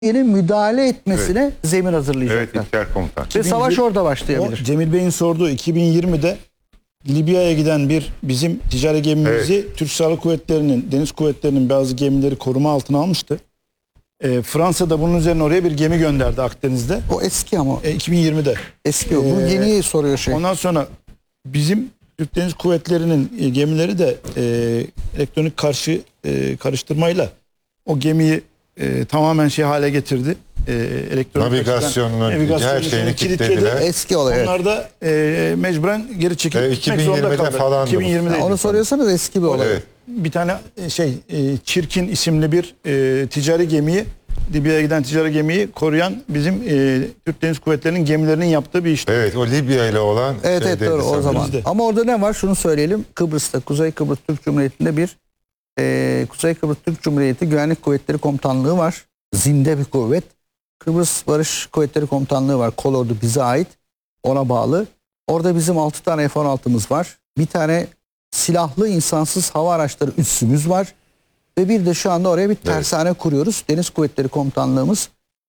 Türkiye'nin müdahale etmesine zemin hazırlayacaklar. Evet, İlker Komutan. Ve savaş orada başlayabilir. Cemil Bey'in sorduğu 2020'de Libya'ya giden bir bizim ticari gemimizi Türk Silahlı Kuvvetleri'nin, Deniz Kuvvetleri'nin bazı gemileri koruma altına almıştı. Fransa da bunun üzerine oraya bir gemi gönderdi Akdeniz'de. O eski ama. 2020'de. Eski o. Bu yeni soruyor şey. Ondan sonra bizim Türk Deniz Kuvvetleri'nin gemileri de elektronik karıştırmayla o gemiyi tamamen hale getirdi. Navigasyonunu, her şeyini kilitlediler. Eski olay. Evet. Onlar da mecburen geri çekilmek zorunda 2020'de kaldı. falan. 2020'de. Onu soruyorsanız eski bir olay. Evet. Bir tane Çirkin isimli bir ticari gemiyi, Libya'ya giden ticari gemiyi koruyan bizim Türk Deniz Kuvvetleri'nin gemilerinin yaptığı bir işti. Evet, o Libya ile olan Evet, evet doğru o zaman. Bizde. Ama orada ne var? Şunu söyleyelim. Kıbrıs'ta, Kuzey Kıbrıs Türk Cumhuriyeti'nde bir Kuzey Kıbrıs Türk Cumhuriyeti Güvenlik Kuvvetleri Komutanlığı var. Zinde bir kuvvet. Kıbrıs Barış Kuvvetleri Komutanlığı var. Kolordu bize ait. Ona bağlı. Orada bizim 6 tane F-16'mız var. Bir tane silahlı insansız hava araçları üssümüz var. Ve bir de şu anda oraya bir tersane kuruyoruz. Deniz Kuvvetleri Komutanlığımız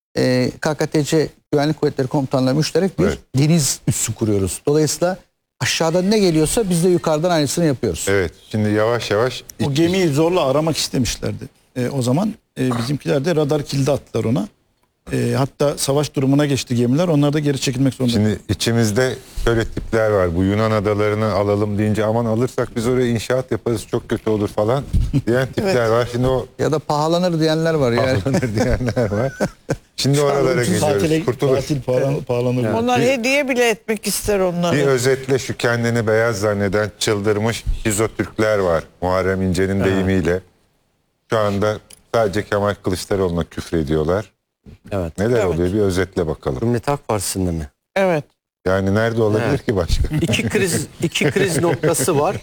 KKTC Güvenlik Kuvvetleri Komutanlığı müşterek bir deniz üssü kuruyoruz. Dolayısıyla aşağıdan ne geliyorsa biz de yukarıdan aynısını yapıyoruz. Evet, şimdi yavaş yavaş. O gemiyi zorla aramak istemişlerdi. O zaman bizimkiler de radar kilidi attılar ona. Hatta savaş durumuna geçti gemiler. Onlar da geri çekilmek zorunda. Şimdi içimizde şöyle tipler var. Bu Yunan adalarını alalım deyince aman alırsak biz oraya inşaat yaparız çok kötü olur falan diyen tipler var. Şimdi o Ya da pahalanır diyenler var. pahalanır diyenler var. Şimdi oralara geliyoruz. Kurtulur. Tatil pahalanır. Onlar hediye bile etmek ister onları. Bir özetle şu kendini beyaz zanneden çıldırmış şizotürkler var. Muharrem İnce'nin deyimiyle. Şu anda sadece Kemal Kılıçdaroğlu'na küfrediyorlar. Evet. Neler oluyor bir özetle bakalım. Cumhuriyet Halk Partisi'nde mi? Evet. Yani nerede olabilir ki başka? İki kriz noktası var.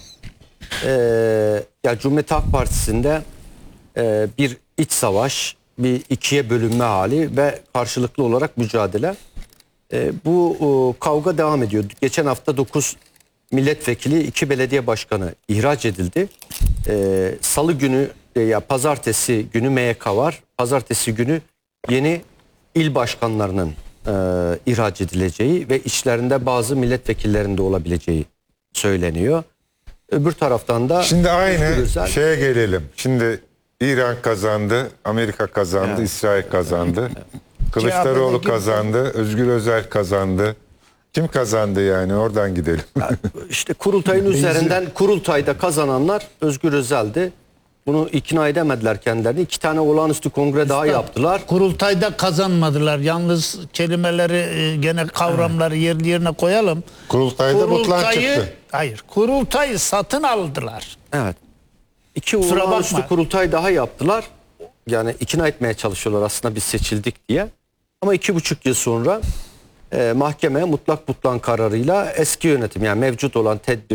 Ya Cumhuriyet Halk Partisi'nde bir iç savaş, bir ikiye bölünme hali ve karşılıklı olarak mücadele. Bu kavga devam ediyor. Geçen hafta 9 milletvekili, 2 belediye başkanı ihraç edildi. Salı günü ya pazartesi günü MYK var. Pazartesi günü yeni il başkanlarının ihraç edileceği ve içlerinde bazı milletvekillerinin de olabileceği söyleniyor. Öbür taraftan da Şimdi aynı şeye gelelim. Şimdi İran kazandı, Amerika kazandı, İsrail kazandı. Kılıçdaroğlu kazandı, Özgür Özel kazandı. Kim kazandı yani oradan gidelim. İşte kurultayın üzerinden kurultayda kazananlar Özgür Özel'di. Bunu ikna edemediler kendilerini. 2 tane olağanüstü kongre daha yaptılar. Kurultayda kazanmadılar. Yalnız kelimeleri gene kavramları yerine koyalım. Kurultayda mutlan çıktı. Hayır. Kurultayı satın aldılar. Evet. 2 Kusura olağanüstü bakma. kurultay daha yaptılar. Yani ikna etmeye çalışıyorlar aslında biz seçildik diye. Ama 2,5 yıl sonra mahkeme mutlak butlan kararıyla eski yönetim yani mevcut olan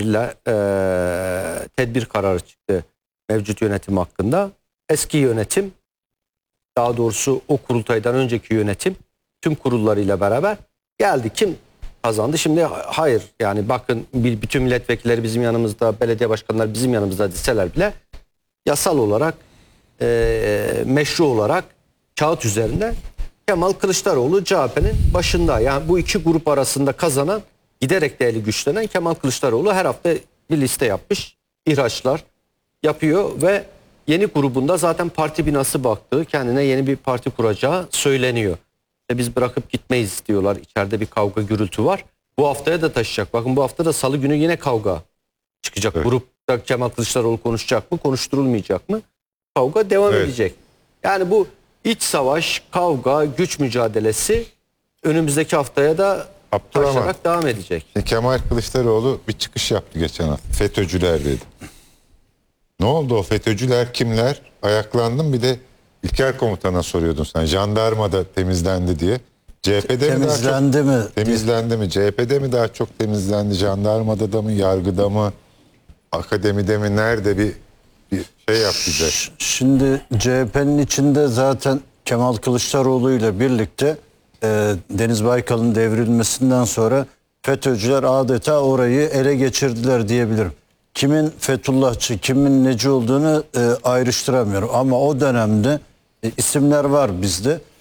tedbir kararı çıktı. Mevcut yönetim hakkında. Eski yönetim, daha doğrusu o kurultaydan önceki yönetim tüm kurullarıyla beraber geldi. Kim kazandı? Şimdi hayır yani bakın bütün milletvekilleri bizim yanımızda, belediye başkanları bizim yanımızda deseler bile yasal olarak meşru olarak kağıt üzerinde Kemal Kılıçdaroğlu CHP'nin başında. Yani bu iki grup arasında kazanan, giderek de eli güçlenen Kemal Kılıçdaroğlu her hafta bir liste yapmış. İhraçlar yapıyor ve yeni grubunda zaten parti binası baktığı, kendine yeni bir parti kuracağı söyleniyor. Biz bırakıp gitmeyiz diyorlar. İçeride bir kavga gürültü var. Bu haftaya da taşıyacak. Bakın bu hafta da salı günü yine kavga çıkacak. Evet. Grupta Kemal Kılıçdaroğlu konuşacak mı, konuşturulmayacak mı? Kavga devam edecek. Yani bu iç savaş, kavga, güç mücadelesi önümüzdeki haftaya da taşarak devam edecek. Kemal Kılıçdaroğlu bir çıkış yaptı geçen hafta. FETÖ'cüler dedi. Ne oldu o FETÖ'cüler kimler? Ayaklandım. Bir de İlker Komutan'a soruyordun sen. Jandarmada temizlendi diye. CHP'de temizlendi mi? Temizlendi mi? CHP'de mi daha çok temizlendi? Jandarmada da mı? Yargıda mı? Akademide mi? Nerede bir şey yap bize? Şimdi CHP'nin içinde zaten Kemal Kılıçdaroğlu ile birlikte Deniz Baykal'ın devrilmesinden sonra FETÖ'cüler adeta orayı ele geçirdiler diyebilirim. Kimin Fethullahçı, kimin neci olduğunu ayrıştıramıyorum. Ama o dönemde isimler var bizde.